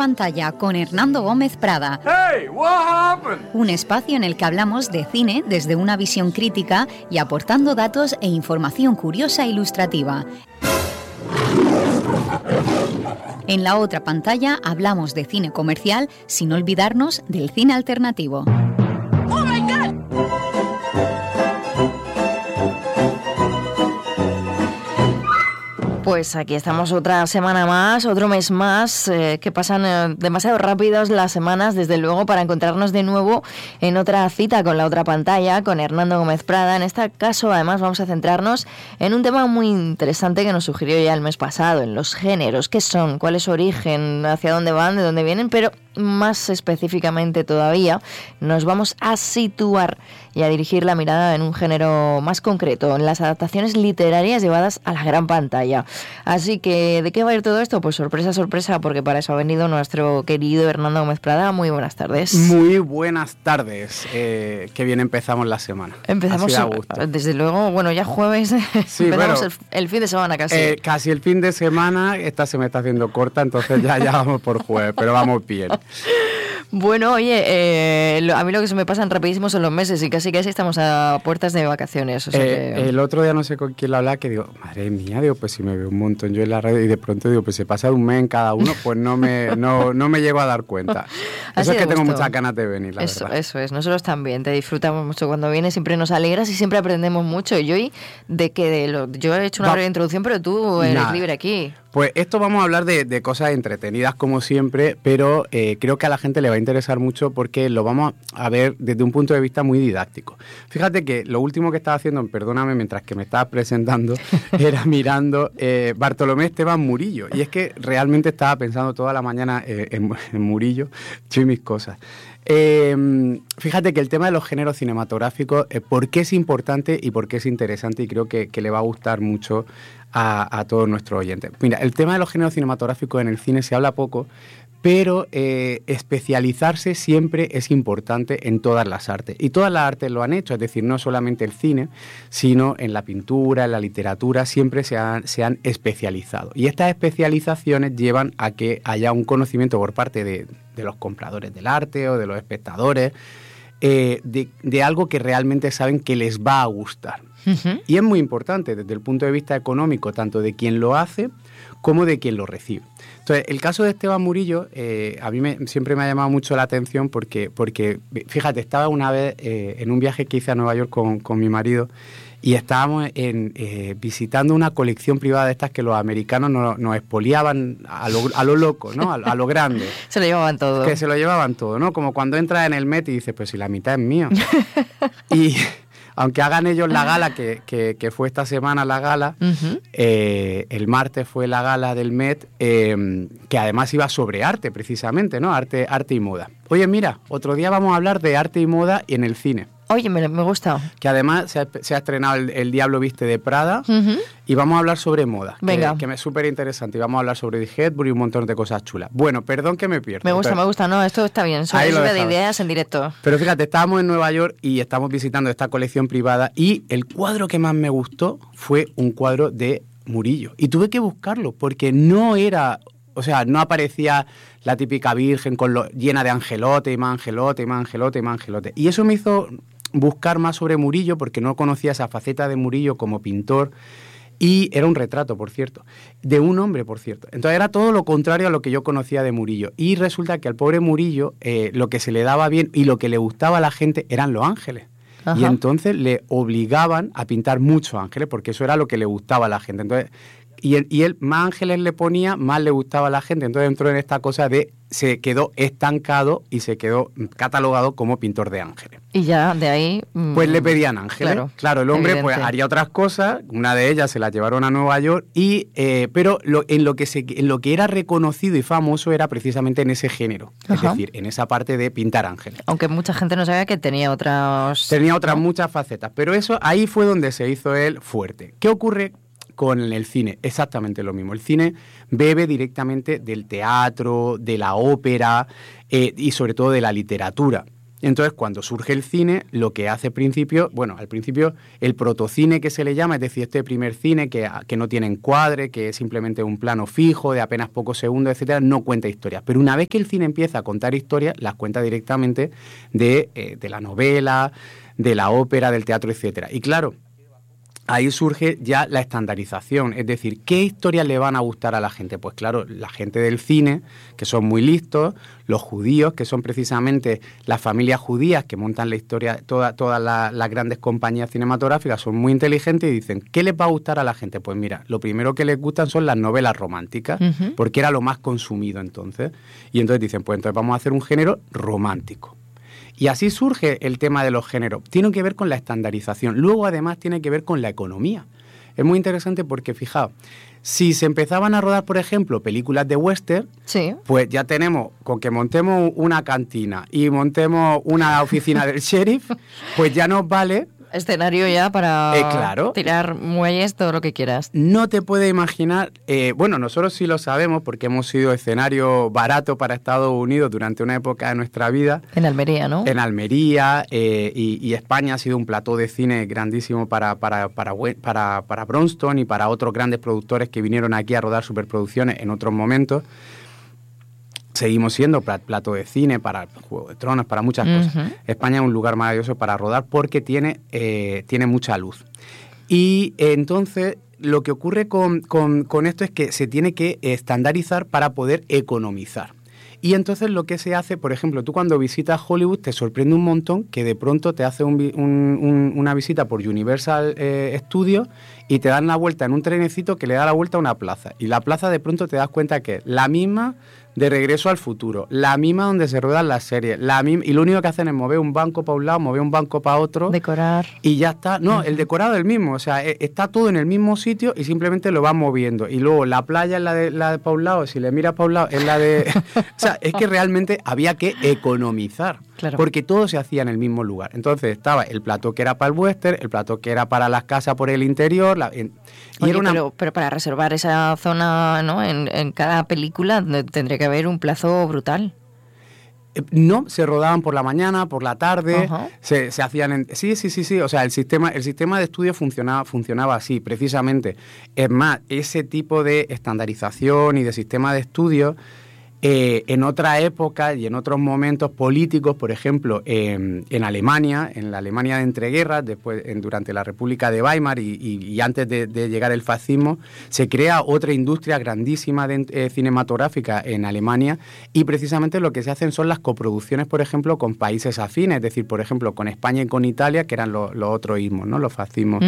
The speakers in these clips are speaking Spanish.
Pantalla con Hernando Gómez Prada. Hey, what happened? Un espacio en el que hablamos de cine desde una visión crítica y aportando datos e información curiosa e ilustrativa. En La Otra Pantalla hablamos de cine comercial sin olvidarnos del cine alternativo. ¡Oh, my God! Pues aquí estamos otra semana más, otro mes más, que pasan demasiado rápidos las semanas, desde luego, para encontrarnos de nuevo en otra cita con La Otra Pantalla, con Hernando Gómez Prada. En este caso, además, vamos a centrarnos en un tema muy interesante que nos sugirió ya el mes pasado, en los géneros. ¿Qué son? ¿Cuál es su origen? ¿Hacia dónde van? ¿De dónde vienen? Pero más específicamente todavía, nos vamos a situar y a dirigir la mirada en un género más concreto, en las adaptaciones literarias llevadas a la gran pantalla. Así que, ¿de qué va a ir todo esto? Pues sorpresa, sorpresa, porque para eso ha venido nuestro querido Hernando Gómez Prada. Muy buenas tardes. Muy buenas tardes. Qué bien empezamos la semana. Empezamos a gusto. Desde luego, bueno, ya jueves, sí, empezamos bueno, el fin de semana casi. Casi el fin de semana, esta se me está haciendo corta, entonces ya vamos por jueves, pero vamos bien. Bueno, oye, a mí lo que se me pasan rapidísimo son los meses y casi estamos a puertas de vacaciones. O sea que... El otro día no sé con quién lo hablaba, que digo, madre mía, digo, pues si me veo un montón yo en la radio y de pronto digo, pues se pasa de un mes en cada uno, pues no me llego a dar cuenta. Eso es que tengo muchas ganas de venir, la verdad. Eso es, nosotros también, te disfrutamos mucho cuando vienes, siempre nos alegras y siempre aprendemos mucho. Y hoy, yo he hecho una breve introducción, pero tú eres libre aquí. Pues esto vamos a hablar de cosas entretenidas como siempre, pero creo que a la gente le va a interesar mucho porque lo vamos a ver desde un punto de vista muy didáctico. Fíjate que lo último que estaba haciendo, perdóname, mientras que me estabas presentando, era mirando Bartolomé Esteban Murillo. Y es que realmente estaba pensando toda la mañana en Murillo, yo y mis cosas. Fíjate que el tema de los géneros cinematográficos, por qué es importante y por qué es interesante, y creo que le va a gustar mucho a todos nuestros oyentes. Mira, el tema de los géneros cinematográficos en el cine se habla poco, pero especializarse siempre es importante en todas las artes. Y todas las artes lo han hecho, es decir, no solamente el cine, sino en la pintura, en la literatura, siempre se han especializado. Y estas especializaciones llevan a que haya un conocimiento por parte de los compradores del arte o de los espectadores, de algo que realmente saben que les va a gustar. Uh-huh. Y es muy importante desde el punto de vista económico, tanto de quien lo hace como de quien lo recibe. Entonces, el caso de Esteban Murillo, a mí siempre me ha llamado mucho la atención porque fíjate, estaba una vez en un viaje que hice a Nueva York con mi marido y estábamos visitando una colección privada de estas que los americanos nos expoliaban a lo loco, ¿no? A lo grande. Se lo llevaban todo. Que se lo llevaban todo, ¿no? Como cuando entras en el Met y dices, pues si la mitad es mía. Y aunque hagan ellos la gala, que fue esta semana la gala, uh-huh. El martes fue la gala del Met, que además iba sobre arte precisamente, ¿no? Arte y moda. Oye, mira, otro día vamos a hablar de arte y moda y en el cine. Oye, me gusta. Que además se ha estrenado el Diablo Viste de Prada, uh-huh. Y vamos a hablar sobre moda. Venga. Que me es súper interesante. Y vamos a hablar sobre Hedbury y un montón de cosas chulas. Bueno, perdón que me pierdo. Me gusta. No, esto está bien. Son lluvia de ideas en directo. Pero fíjate, estábamos en Nueva York y estamos visitando esta colección privada y el cuadro que más me gustó fue un cuadro de Murillo. Y tuve que buscarlo porque no era... O sea, no aparecía la típica virgen llena de angelote y más angelote y más angelote y más angelote. Y eso me hizo buscar más sobre Murillo porque no conocía esa faceta de Murillo como pintor y era un retrato, por cierto, de un hombre, por cierto. Entonces era todo lo contrario a lo que yo conocía de Murillo. Y resulta que al pobre Murillo lo que se le daba bien y lo que le gustaba a la gente eran los ángeles. Ajá. Y entonces le obligaban a pintar muchos ángeles porque eso era lo que le gustaba a la gente. Entonces... Y él más ángeles le ponía, más le gustaba a la gente. Entonces entró en esta cosa se quedó estancado y se quedó catalogado como pintor de ángeles. Y ya de ahí... Pues le pedían ángeles. Claro, el hombre evidente. Pues haría otras cosas. Una de ellas se la llevaron a Nueva York. Pero en lo que era reconocido y famoso era precisamente en ese género. Ajá. Es decir, en esa parte de pintar ángeles. Aunque mucha gente no sabía que tenía otras... Tenía otras muchas facetas. Pero eso ahí fue donde se hizo él fuerte. ¿Qué ocurre con el cine? Exactamente lo mismo. El cine bebe directamente del teatro, de la ópera y sobre todo de la literatura. Entonces, cuando surge el cine, lo que hace al principio el protocine que se le llama, es decir, este primer cine que no tiene encuadre, que es simplemente un plano fijo de apenas pocos segundos, etcétera, no cuenta historias. Pero una vez que el cine empieza a contar historias, las cuenta directamente de la novela, de la ópera, del teatro, etcétera. Y claro, ahí surge ya la estandarización, es decir, ¿qué historias le van a gustar a la gente? Pues claro, la gente del cine, que son muy listos, los judíos, que son precisamente las familias judías que montan la historia, todas las grandes compañías cinematográficas son muy inteligentes y dicen, ¿qué les va a gustar a la gente? Pues mira, lo primero que les gustan son las novelas románticas, porque era lo más consumido entonces. Y entonces dicen, pues entonces vamos a hacer un género romántico. Y así surge el tema de los géneros. Tiene que ver con la estandarización. Luego, además, tiene que ver con la economía. Es muy interesante porque, fijaos, si se empezaban a rodar, por ejemplo, películas de western, sí, pues ya tenemos, con que montemos una cantina y montemos una oficina del sheriff, pues ya nos vale... Escenario ya para claro. Tirar muelles, todo lo que quieras. No te puedes imaginar... bueno, nosotros sí lo sabemos porque hemos sido escenario barato para Estados Unidos durante una época de nuestra vida. En Almería, ¿no? En Almería, y España ha sido un plató de cine grandísimo para Bronston y para otros grandes productores que vinieron aquí a rodar superproducciones en otros momentos. Seguimos siendo plató de cine para Juego de Tronos, para muchas cosas. España es un lugar maravilloso para rodar porque tiene mucha luz. Y entonces lo que ocurre con esto es que se tiene que estandarizar para poder economizar. Y entonces lo que se hace, por ejemplo, tú cuando visitas Hollywood te sorprende un montón que de pronto te hace una visita por Universal Studios y te dan la vuelta en un trenecito que le da la vuelta a una plaza. Y la plaza de pronto te das cuenta que es la misma de Regreso al Futuro, la misma donde se ruedan las series, y lo único que hacen es mover un banco para un lado, mover un banco para otro. Decorar. Y ya está. No, el decorado es el mismo, o sea, está todo en el mismo sitio y simplemente lo van moviendo. Y luego la playa es la de para un lado, si le miras para un lado es la de... o sea, es que realmente había que economizar. Claro. Porque todo se hacía en el mismo lugar. Entonces estaba el plató que era para el western, el plató que era para las casas por el interior. Pero para reservar esa zona, ¿no? En cada película tendría que haber un plazo brutal. No, se rodaban por la mañana, por la tarde, se hacían... Sí, o sea, el sistema de estudio funcionaba así, precisamente. Es más, ese tipo de estandarización y de sistema de estudio... en otra época y en otros momentos políticos, por ejemplo, en Alemania, en la Alemania de entreguerras, durante la República de Weimar y antes de llegar el fascismo, se crea otra industria grandísima cinematográfica en Alemania y precisamente lo que se hacen son las coproducciones, por ejemplo, con países afines, es decir, por ejemplo, con España y con Italia, que eran los otros ismos, ¿no? Los fascismos.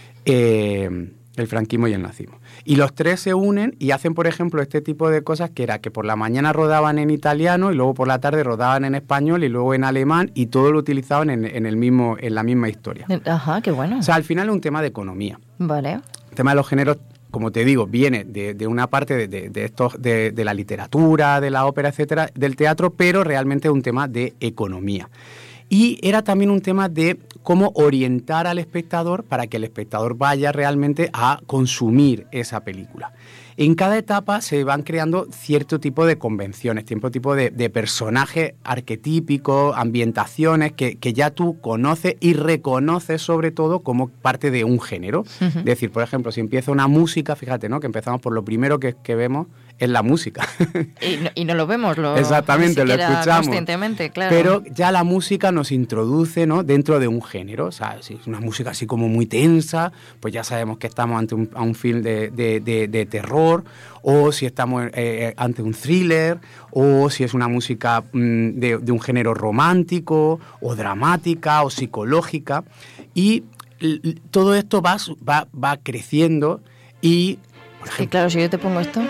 El franquismo y el nazismo. Y los tres se unen y hacen, por ejemplo, este tipo de cosas que era que por la mañana rodaban en italiano y luego por la tarde rodaban en español y luego en alemán y todo lo utilizaban en la misma historia. Ajá, qué bueno. O sea, al final es un tema de economía. Vale. El tema de los géneros, como te digo, viene de una parte de la literatura, de la ópera, etcétera, del teatro, pero realmente es un tema de economía. Y era también un tema de cómo orientar al espectador para que el espectador vaya realmente a consumir esa película. En cada etapa se van creando cierto tipo de convenciones, cierto tipo de personajes arquetípicos, ambientaciones que ya tú conoces y reconoces sobre todo como parte de un género. Es decir, por ejemplo, si empieza una música, fíjate, ¿no? Que empezamos por lo primero que vemos es la música. Y no lo vemos, exactamente, lo escuchamos. Conscientemente, claro. Pero ya la música nos introduce, ¿no? Dentro de un género. O sea, si es una música así como muy tensa, pues ya sabemos que estamos ante un film de terror, o si estamos ante un thriller, o si es una música de un género romántico, o dramática, o psicológica. Y todo esto va creciendo y... Es que claro, si yo te pongo esto...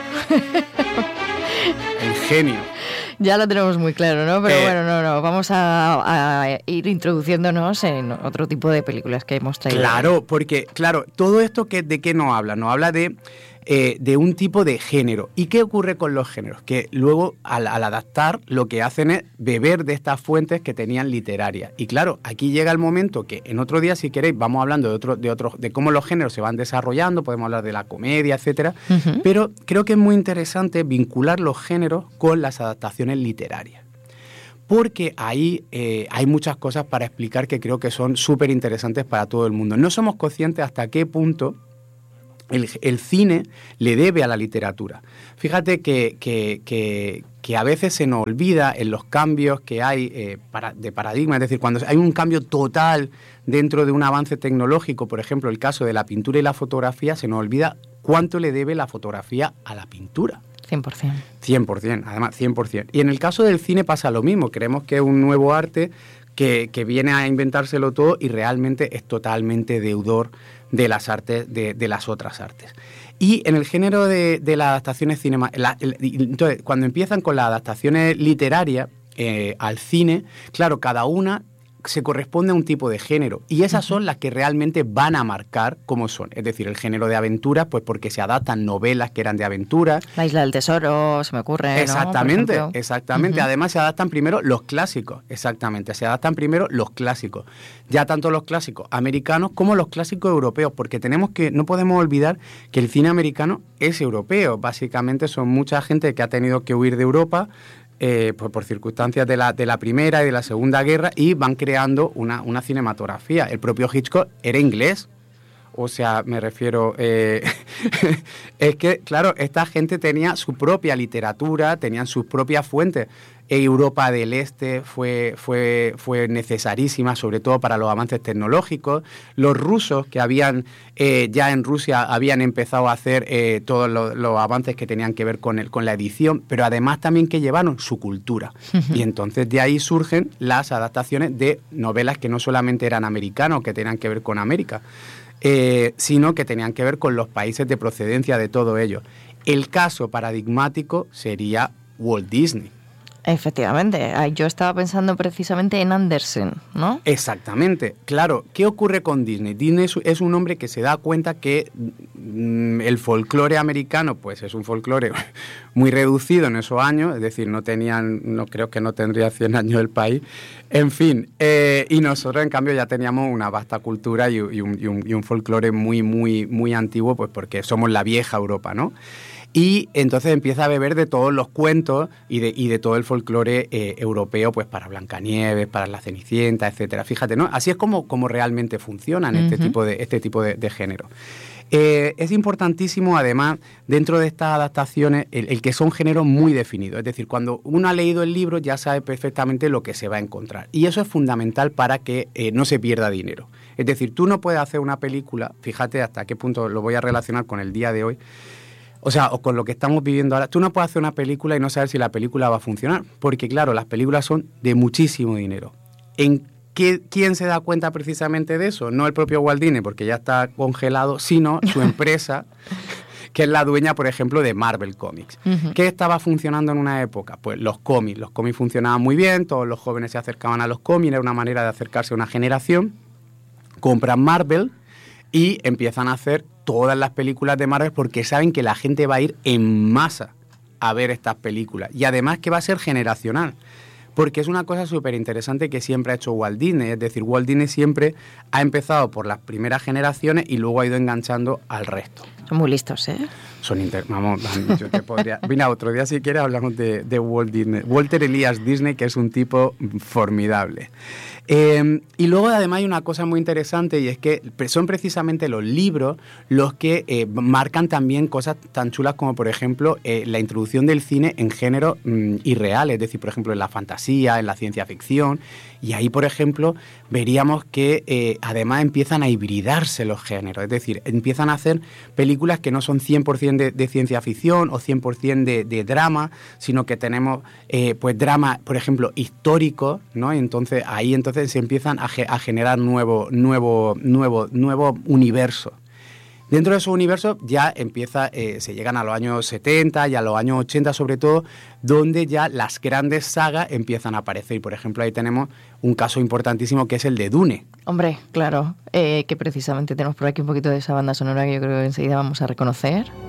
El genio. Ya lo tenemos muy claro, ¿no? Pero bueno, no. Vamos a ir introduciéndonos en otro tipo de películas que hemos traído. Claro, porque, claro, todo esto ¿de qué nos habla? Nos habla de un tipo de género. ¿Y qué ocurre con los géneros? Que luego, al adaptar, lo que hacen es beber de estas fuentes que tenían literarias. Y claro, aquí llega el momento que en otro día, si queréis, vamos hablando de cómo los géneros se van desarrollando, podemos hablar de la comedia, etcétera. Pero creo que es muy interesante vincular los géneros con las adaptaciones literarias. porque ahí hay muchas cosas para explicar que creo que son súper interesantes para todo el mundo. No somos conscientes hasta qué punto el cine le debe a la literatura. Fíjate que a veces se nos olvida en los cambios que hay de paradigma, es decir, cuando hay un cambio total dentro de un avance tecnológico, por ejemplo, el caso de la pintura y la fotografía, se nos olvida cuánto le debe la fotografía a la pintura. 100%. 100%, además 100%. Y en el caso del cine pasa lo mismo, creemos que es un nuevo arte que viene a inventárselo todo y realmente es totalmente deudor de las artes, de las otras artes. Y en el género de las adaptaciones entonces, cuando empiezan con las adaptaciones literarias al cine, claro, cada una se corresponde a un tipo de género y esas son las que realmente van a marcar cómo son. Es decir, el género de aventuras, pues porque se adaptan novelas que eran de aventuras. La Isla del Tesoro, se me ocurre, Exactamente, ¿no? exactamente. Además se adaptan primero los clásicos, exactamente. Se adaptan primero los clásicos. Ya tanto los clásicos americanos como los clásicos europeos, porque no podemos olvidar que el cine americano es europeo. Básicamente son mucha gente que ha tenido que huir de Europa, pues por circunstancias de la Primera y de la Segunda Guerra, y van creando una cinematografía. El propio Hitchcock era inglés, o sea, me refiero... es que, claro, esta gente tenía su propia literatura, tenían sus propias fuentes. Europa del Este fue necesarísima, sobre todo para los avances tecnológicos. Los rusos, que habían ya en Rusia habían empezado a hacer todos los avances que tenían que ver con la edición, pero además también que llevaron su cultura. Y entonces de ahí surgen las adaptaciones de novelas que no solamente eran americanos, que tenían que ver con América, sino que tenían que ver con los países de procedencia de todo ello. El caso paradigmático sería Walt Disney. Efectivamente, yo estaba pensando precisamente en Andersen, ¿no? Exactamente, claro. ¿Qué ocurre con Disney? Disney es un hombre que se da cuenta que el folclore americano, pues es un folclore muy reducido en esos años, es decir, creo que no tendría 100 años el país, en fin, y nosotros en cambio ya teníamos una vasta cultura y un folclore muy, muy, muy antiguo, pues porque somos la vieja Europa, ¿no? Y entonces empieza a beber de todos los cuentos y de todo el folclore europeo, pues para Blancanieves, para la Cenicienta, etcétera. Fíjate, ¿no? Así es como realmente funcionan este tipo de género. Es importantísimo, además, dentro de estas adaptaciones, el que son géneros muy definidos. Es decir, cuando uno ha leído el libro ya sabe perfectamente lo que se va a encontrar. Y eso es fundamental para que no se pierda dinero. Es decir, tú no puedes hacer una película, fíjate hasta qué punto lo voy a relacionar con el día de hoy, o con lo que estamos viviendo ahora. Tú no puedes hacer una película y no saber si la película va a funcionar, porque claro, las películas son de muchísimo dinero. ¿Quién se da cuenta precisamente de eso? No el propio Walt Disney, porque ya está congelado, sino su empresa, que es la dueña, por ejemplo, de Marvel Comics. ¿Qué estaba funcionando en una época? Pues los cómics. Los cómics funcionaban muy bien, todos los jóvenes se acercaban a los cómics, era una manera de acercarse a una generación. Compran Marvel y empiezan a hacer todas las películas de Marvel porque saben que la gente va a ir en masa a ver estas películas. Y además que va a ser generacional, porque es una cosa súper interesante que siempre ha hecho Walt Disney. Es decir, Walt Disney siempre ha empezado por las primeras generaciones y luego ha ido enganchando al resto. Son muy listos, ¿eh? Vamos, yo te podría... Mira, otro día si quieres hablamos de Walt Disney. Walter Elias Disney, que es un tipo formidable. Y luego además hay una cosa muy interesante y es que son precisamente los libros los que marcan también cosas tan chulas como por ejemplo la introducción del cine en géneros irreales, es decir, por ejemplo en la fantasía, en la ciencia ficción, y ahí por ejemplo veríamos que además empiezan a hibridarse los géneros, es decir, empiezan a hacer películas que no son 100% de ciencia ficción o 100% de drama, sino que tenemos pues drama, por ejemplo, histórico, ¿no? Entonces ahí se empiezan a generar nuevo universo. Dentro de esos universos ya se llegan a los años 70 y a los años 80 sobre todo, donde ya las grandes sagas empiezan a aparecer. Y por ejemplo ahí tenemos un caso importantísimo que es el de Dune. Hombre, claro, que precisamente tenemos por aquí un poquito de esa banda sonora que yo creo que enseguida vamos a reconocer.